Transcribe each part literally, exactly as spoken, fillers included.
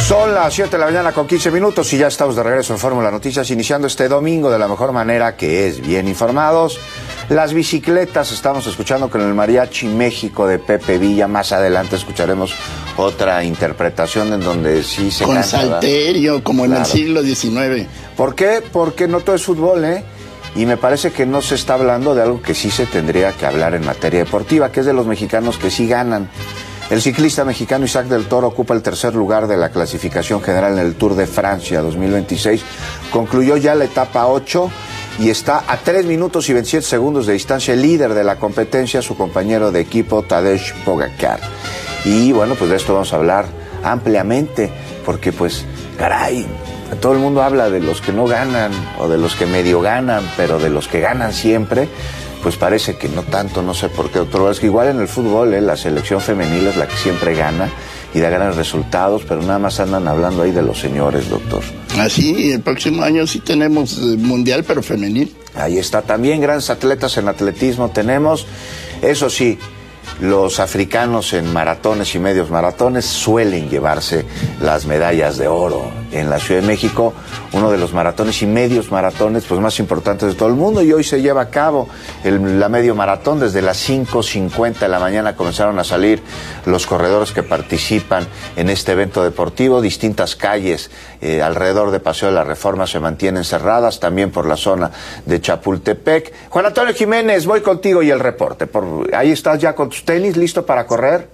Son las siete de la mañana con quince minutos y ya estamos de regreso en Fórmula Noticias, iniciando este domingo de la mejor manera, que es bien informados. Las bicicletas, estamos escuchando con el Mariachi México de Pepe Villa. Más adelante escucharemos otra interpretación en donde sí se con canta, salterio, ¿verdad? Como en Claro. el siglo diecinueve. ¿Por qué? Porque no todo es fútbol, ¿eh? Y me parece que no se está hablando de algo que sí se tendría que hablar en materia deportiva, que es de los mexicanos que sí ganan. El ciclista mexicano Isaac del Toro ocupa el tercer lugar de la clasificación general en el Tour de Francia dos mil veintiséis. Concluyó ya la etapa ocho y está a tres minutos y veintisiete segundos de distancia el líder de la competencia, su compañero de equipo Tadej Pogacar. Y bueno, pues de esto vamos a hablar ampliamente, porque pues, caray, todo el mundo habla de los que no ganan o de los que medio ganan, pero de los que ganan siempre, pues parece que no tanto, no sé por qué. Otro es que igual en el fútbol, ¿eh? La selección femenil es la que siempre gana y da grandes resultados, pero nada más andan hablando ahí de los señores, doctor. Así, el próximo año sí tenemos eh, mundial, pero femenil. Ahí está, también grandes atletas en atletismo tenemos. Eso sí, los africanos en maratones y medios maratones suelen llevarse las medallas de oro en la Ciudad de México, uno de los maratones y medios maratones pues más importantes de todo el mundo, y hoy se lleva a cabo el, la medio maratón. Desde las cinco cincuenta de la mañana comenzaron a salir los corredores que participan en este evento deportivo. Distintas calles eh, alrededor de Paseo de la Reforma se mantienen cerradas, también por la zona de Chapultepec. Juan Antonio Jiménez, voy contigo y el reporte. Por, ahí estás ya con tus tenis, listo para correr.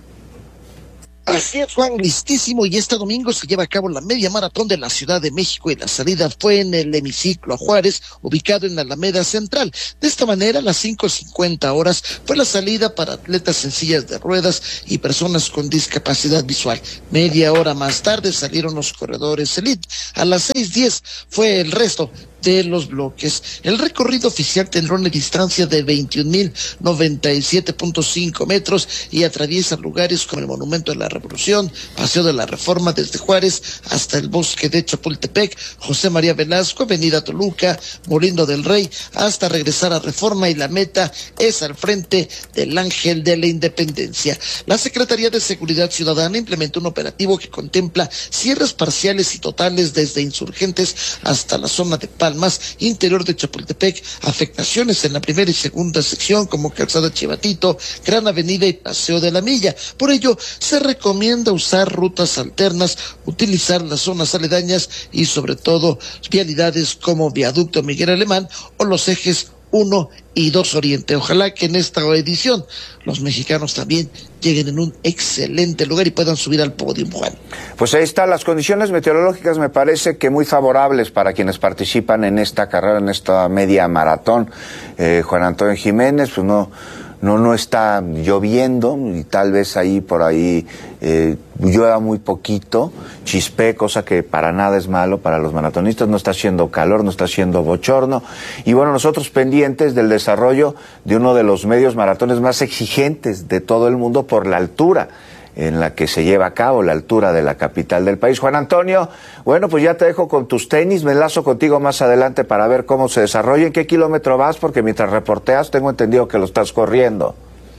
Así es, Juan, listísimo, y este domingo se lleva a cabo la media maratón de la Ciudad de México y la salida fue en el hemiciclo a Juárez, ubicado en la Alameda Central. De esta manera, a las cinco cincuenta horas fue la salida para atletas en sillas de ruedas y personas con discapacidad visual. Media hora más tarde salieron los corredores elite. A las seis diez fue el resto de los bloques. El recorrido oficial tendrá una distancia de veintiún mil noventa y siete punto cinco metros y atraviesa lugares como el Monumento de la Revolución, Paseo de la Reforma desde Juárez hasta el Bosque de Chapultepec, José María Velasco, Avenida Toluca, Molino del Rey, hasta regresar a Reforma, y la meta es al frente del Ángel de la Independencia. La Secretaría de Seguridad Ciudadana implementó un operativo que contempla cierres parciales y totales desde Insurgentes hasta la zona de Paz, más interior de Chapultepec, afectaciones en la primera y segunda sección como Calzada Chivatito, Gran Avenida y Paseo de la Milla. Por ello, se recomienda usar rutas alternas, utilizar las zonas aledañas y sobre todo vialidades como Viaducto Miguel Alemán o los ejes uno y dos Oriente. Ojalá que en esta edición los mexicanos también lleguen en un excelente lugar y puedan subir al podio, Juan. Pues ahí están las condiciones meteorológicas, me parece que muy favorables para quienes participan en esta carrera, en esta media maratón. Eh, Juan Antonio Jiménez, pues no, no, no está lloviendo y tal vez ahí por ahí eh, llueva muy poquito, chispé, cosa que para nada es malo para los maratonistas. No está haciendo calor, no está haciendo bochorno. Y bueno, nosotros pendientes del desarrollo de uno de los medios maratones más exigentes de todo el mundo por la altura en la que se lleva a cabo, la altura de la capital del país. Juan Antonio, bueno, pues ya te dejo con tus tenis, me enlazo contigo más adelante para ver cómo se desarrolla. ¿En qué kilómetro vas? Porque mientras reporteas tengo entendido que lo estás corriendo.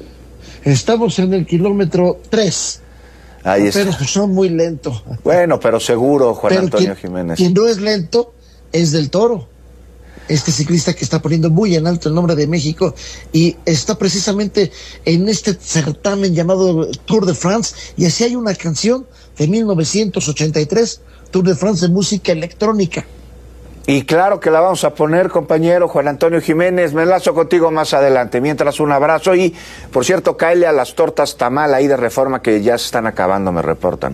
Estamos en el kilómetro tres. Ahí está. Pero son muy lento. Bueno, pero seguro, Juan pero Antonio quien, Jiménez. Quien no es lento es Del Toro. Este ciclista que está poniendo muy en alto el nombre de México y está precisamente en este certamen llamado Tour de France, y así hay una canción de mil novecientos ochenta y tres, Tour de France de música electrónica. Y claro que la vamos a poner, compañero Juan Antonio Jiménez, me enlazo contigo más adelante. Mientras, un abrazo y, por cierto, cáele a las tortas tamal ahí de Reforma que ya se están acabando, me reportan.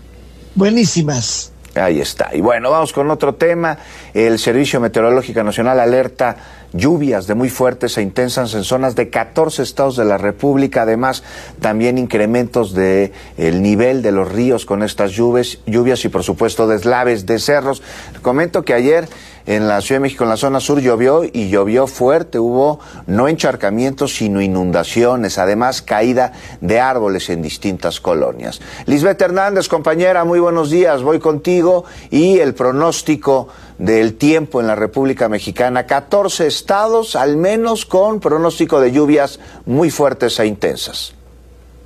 Buenísimas. Ahí está. Y bueno, vamos con otro tema. El Servicio Meteorológico Nacional alerta lluvias de muy fuertes e intensas en zonas de catorce estados de la República. Además, también incrementos de el nivel de los ríos con estas lluvias, lluvias y, por supuesto, deslaves de cerros. Comento que ayer en la Ciudad de México, en la zona sur, llovió y llovió fuerte. Hubo no encharcamientos, sino inundaciones. Además, caída de árboles en distintas colonias. Lisbeth Hernández, compañera, muy buenos días. Voy contigo y el pronóstico del tiempo en la República Mexicana. catorce estados, al menos con pronóstico de lluvias muy fuertes e intensas.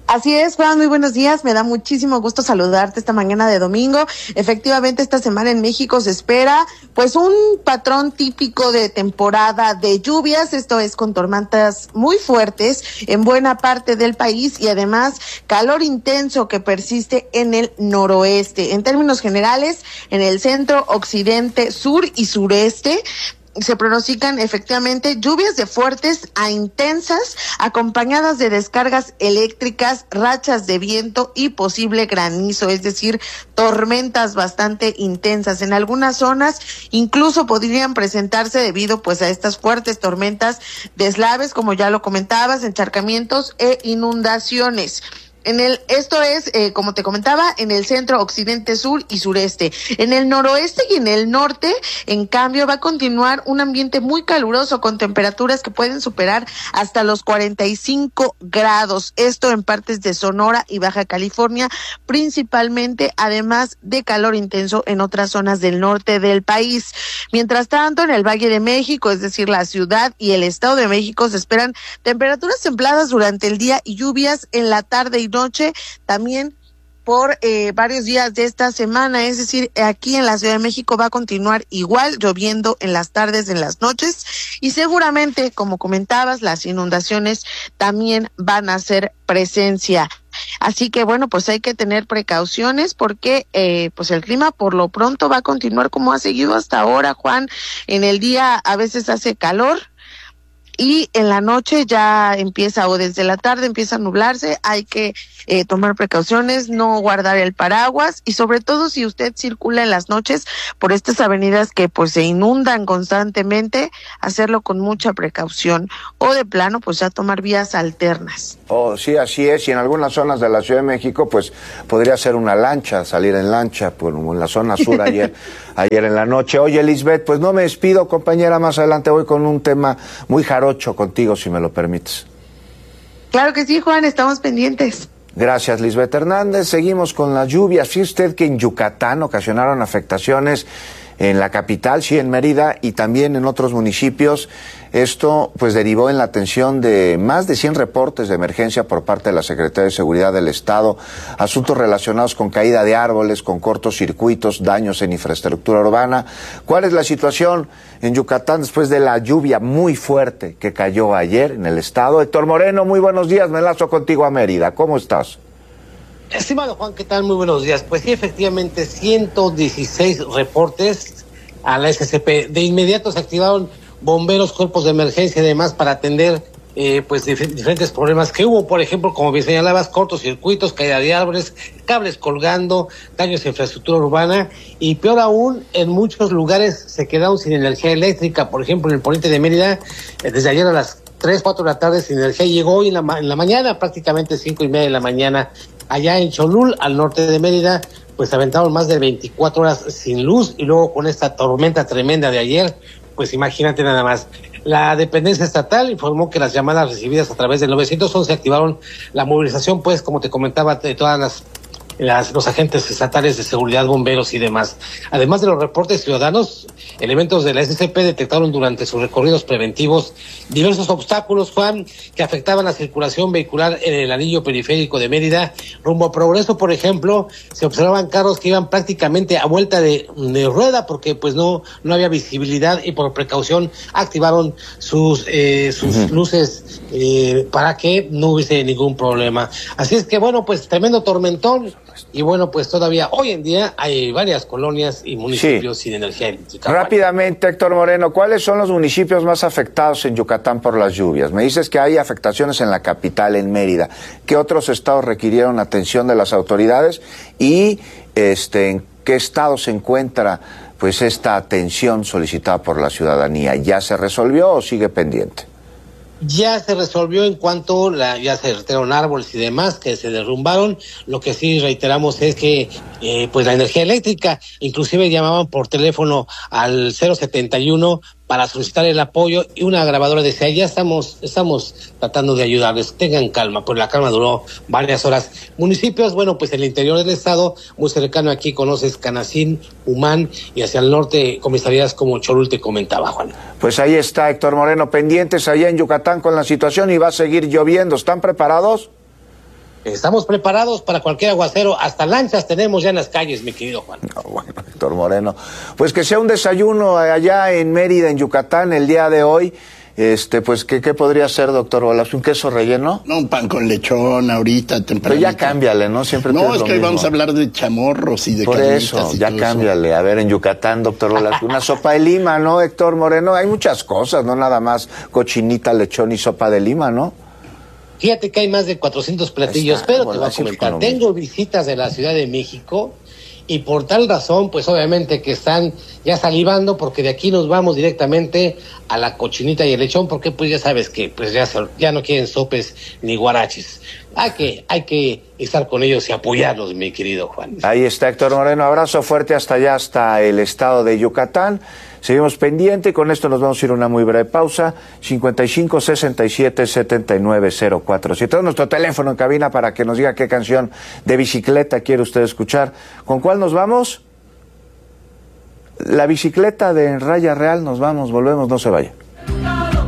Así es, Juan, muy buenos días. Me da muchísimo gusto saludarte esta mañana de domingo. Efectivamente, esta semana en México se espera pues un patrón típico de temporada de lluvias, esto es con tormentas muy fuertes en buena parte del país y además calor intenso que persiste en el noroeste. En términos generales, en el centro, occidente, sur y sureste, se pronostican efectivamente lluvias de fuertes a intensas, acompañadas de descargas eléctricas, rachas de viento y posible granizo, es decir, tormentas bastante intensas. En algunas zonas incluso podrían presentarse debido pues a estas fuertes tormentas deslaves, como ya lo comentabas, encharcamientos e inundaciones. En el, esto es, eh, como te comentaba, en el centro, occidente, sur y sureste. En el noroeste y en el norte, en cambio, va a continuar un ambiente muy caluroso con temperaturas que pueden superar hasta los cuarenta y cinco grados. Esto en partes de Sonora y Baja California, principalmente, además de calor intenso en otras zonas del norte del país. Mientras tanto, en el Valle de México, es decir, la ciudad y el Estado de México, se esperan temperaturas templadas durante el día y lluvias en la tarde y noche, también por eh, varios días de esta semana, es decir, aquí en la Ciudad de México va a continuar igual, lloviendo en las tardes, en las noches, y seguramente, como comentabas, las inundaciones también van a hacer presencia. Así que bueno, pues hay que tener precauciones porque eh, pues el clima por lo pronto va a continuar como ha seguido hasta ahora, Juan. En el día a veces hace calor, y en la noche ya empieza, o desde la tarde empieza a nublarse. Hay que eh, tomar precauciones, no guardar el paraguas, y sobre todo si usted circula en las noches por estas avenidas que pues se inundan constantemente, hacerlo con mucha precaución, o de plano pues ya tomar vías alternas. Oh, sí, así es, y en algunas zonas de la Ciudad de México pues podría ser una lancha, salir en lancha, pues en la zona sur ayer, ayer en la noche. Oye, Lisbeth, pues no me despido, compañera, más adelante voy con un tema muy jarocho contigo, si me lo permites. Claro que sí, Juan, estamos pendientes. Gracias, Lisbeth Hernández. Seguimos con las lluvias. Fíjese usted que en Yucatán ocasionaron afectaciones en la capital, sí, en Mérida, y también en otros municipios. Esto pues derivó en la atención de más de cien reportes de emergencia por parte de la Secretaría de Seguridad del Estado, asuntos relacionados con caída de árboles, con cortocircuitos, daños en infraestructura urbana. ¿Cuál es la situación en Yucatán después de la lluvia muy fuerte que cayó ayer en el estado? Héctor Moreno, muy buenos días, me enlazo contigo a Mérida. ¿Cómo estás? Estimado Juan, ¿qué tal? Muy buenos días. Pues sí, efectivamente, ciento dieciséis reportes a la S C P. De inmediato se activaron bomberos, cuerpos de emergencia y demás para atender eh, pues dif diferentes problemas que hubo. Por ejemplo, como bien señalabas, cortocircuitos, caída de árboles, cables colgando, daños en infraestructura urbana, y peor aún, en muchos lugares se quedaron sin energía eléctrica. Por ejemplo, en el poniente de Mérida, eh, desde ayer a las tres, cuatro de la tarde sin energía, llegó hoy en la, ma en la mañana, prácticamente cinco y media de la mañana. Allá en Cholul, al norte de Mérida, pues aventaron más de veinticuatro horas sin luz, y luego con esta tormenta tremenda de ayer, pues imagínate nada más. La dependencia estatal informó que las llamadas recibidas a través del nueve once activaron la movilización, pues como te comentaba, de todas las Las, los agentes estatales de seguridad, bomberos y demás. Además de los reportes ciudadanos, elementos de la S C P detectaron durante sus recorridos preventivos diversos obstáculos, Juan, que afectaban la circulación vehicular en el anillo periférico de Mérida. Rumbo a Progreso, por ejemplo, se observaban carros que iban prácticamente a vuelta de, de rueda, porque pues no, no había visibilidad, y por precaución activaron sus, eh, sus uh-huh. luces eh, para que no hubiese ningún problema. Así es que bueno, pues tremendo tormentón. Y bueno, pues todavía hoy en día hay varias colonias y municipios sí. sin energía eléctrica. Rápidamente, Héctor Moreno, ¿cuáles son los municipios más afectados en Yucatán por las lluvias? Me dices que hay afectaciones en la capital, en Mérida. ¿Qué otros estados requirieron atención de las autoridades? Y este, ¿en qué estado se encuentra pues esta atención solicitada por la ciudadanía? ¿Ya se resolvió o sigue pendiente? Ya se resolvió en cuanto la, ya se retiraron árboles y demás que se derrumbaron. Lo que sí reiteramos es que eh, pues la energía eléctrica, inclusive llamaban por teléfono al cero setenta y uno para solicitar el apoyo, y una grabadora decía, ya estamos, estamos tratando de ayudarles, tengan calma. Pues la calma duró varias horas. Municipios, bueno, pues el interior del estado, muy cercano aquí conoces Canacín, Humán, y hacia el norte comisarías como Cholul, te comentaba, Juan. Pues ahí está, Héctor Moreno, pendientes allá en Yucatán con la situación, y va a seguir lloviendo. ¿Están preparados? estamos preparados para cualquier aguacero, hasta lanchas tenemos ya en las calles, mi querido Juan. No, bueno, Héctor Moreno, pues que sea un desayuno allá en Mérida, en Yucatán, el día de hoy. Este, pues, ¿qué, qué podría ser, doctor Bolas? ¿Un queso relleno? No, un pan con lechón ahorita, temprano. Pero ya cámbiale, ¿no? Siempre No, es lo que hoy mismo. vamos a hablar de chamorros y de Por carnitas eso, y ya todo cámbiale. eso. A ver, en Yucatán, doctor Bolas, una sopa de lima, ¿no, Héctor Moreno? Hay muchas cosas, no nada más cochinita, lechón y sopa de lima, ¿no? Fíjate que hay más de cuatrocientos platillos, está, pero bueno, te voy a así fue comentar, con lo tengo visitas de la Ciudad de México y por tal razón, pues obviamente que están ya salivando porque de aquí nos vamos directamente a la cochinita y el lechón, porque pues ya sabes que pues ya, se- ya no quieren sopes ni guaraches. Hay que, hay que estar con ellos y apoyarlos, mi querido Juan. Ahí está Héctor Moreno, abrazo fuerte hasta allá, hasta el estado de Yucatán. Seguimos pendiente y con esto nos vamos a ir a una muy breve pausa. cincuenta y cinco, sesenta y siete, setenta y nueve, cero cuatro siete. Nuestro teléfono en cabina para que nos diga qué canción de bicicleta quiere usted escuchar. ¿Con cuál nos vamos? La bicicleta de Raya Real, nos vamos, volvemos, no se vaya.